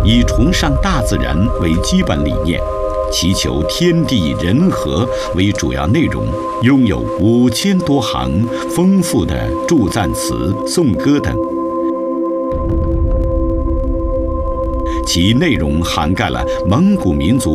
以崇尚大自然为基本理念，祈求天地人和为主要内容，拥有5000多行丰富的祝赞词、颂歌等。其内容涵盖了蒙古民族